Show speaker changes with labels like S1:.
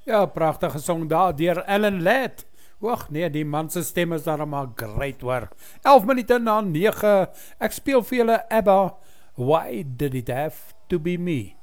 S1: Ja, pragtige song daar deur Alan Ladd. Wag, nee, die man se stem is daar maar great hoor. 11 minute na 9. Ek speel vir julle ABBA. Why did it have to be me?